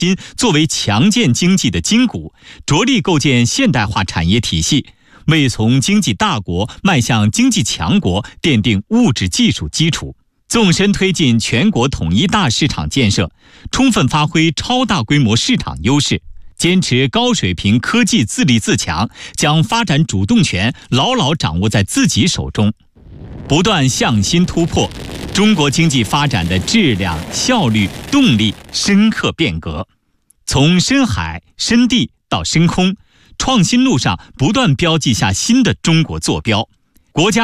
心作为强健经济的筋骨，着力构建现代化产业体系，为从经济大国迈向经济强国奠定物质技术基础。纵深推进全国统一大市场建设，充分发挥超大规模市场优势，坚持高水平科技自立自强，将发展主动权牢牢掌握在自己手中，不断向心突破，中国经济发展的质量、效率、动力深刻变革。从深海、深地到深空，创新路上不断标记下新的中国坐标。国家